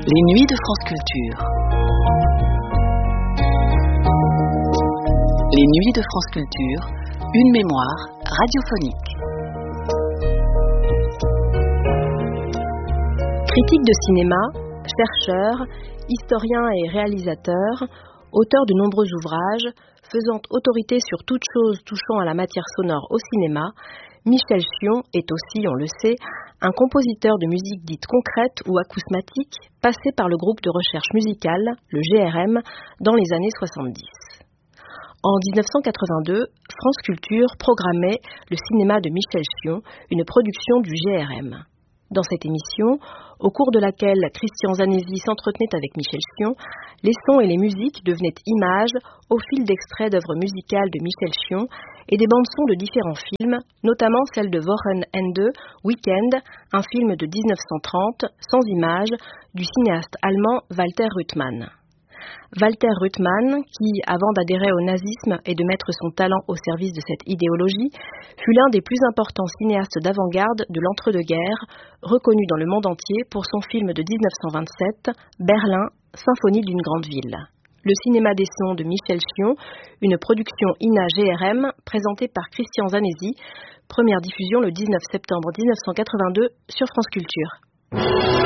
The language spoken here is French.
Les nuits de France Culture. Les nuits de France Culture, une mémoire radiophonique. Critique de cinéma, chercheur, historien et réalisateur, auteur de nombreux ouvrages, faisant autorité sur toute chose touchant à la matière sonore au cinéma, Michel Chion est aussi, on le sait, un compositeur de musique dite concrète ou acousmatique, passé par le groupe de recherche musicale, le GRM, dans les années 70. En 1982, France Culture programmait le cinéma de Michel Chion, une production du GRM. Dans cette émission, au cours de laquelle Christian Zanesi s'entretenait avec Michel Chion, les sons et les musiques devenaient images au fil d'extraits d'œuvres musicales de Michel Chion et des bandes-sons de différents films, notamment celle de Wochenende, Weekend, un film de 1930, sans images, du cinéaste allemand Walter Ruttmann. Walter Ruttmann, qui, avant d'adhérer au nazisme et de mettre son talent au service de cette idéologie, fut l'un des plus importants cinéastes d'avant-garde de l'entre-deux-guerres, reconnu dans le monde entier pour son film de 1927, Berlin, Symphonie d'une grande ville. Le cinéma des sons de Michel Chion, une production INA GRM présentée par Christian Zanesi, première diffusion le 19 septembre 1982 sur France Culture.